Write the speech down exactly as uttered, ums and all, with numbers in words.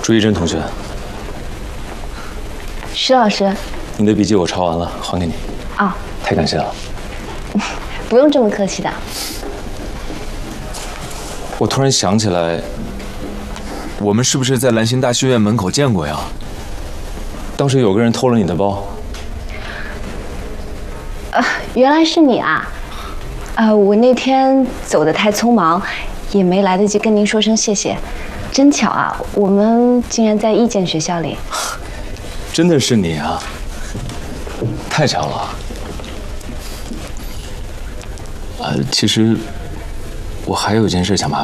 朱一真同学， 石老师， 你的笔记我抄完了，还给你。 啊、哦， 太感谢了。 不用这么客气的。 我突然想起来，我们是不是在兰心大戏院门口见过呀？当时有个人偷了你的包。 呃，原来是你啊！呃，我那天走得太匆忙，也没来得及跟您说声谢谢。真巧啊，我们竟然在一间学校里。 真的是你啊！太巧了。呃，其实我还有一件事想麻烦。